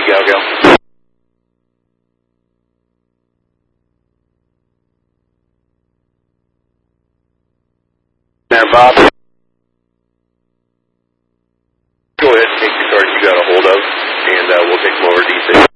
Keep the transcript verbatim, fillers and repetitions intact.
Gal Gal. There, Bob. Go ahead and take your card you got a hold of, and uh, we'll take them over to D six.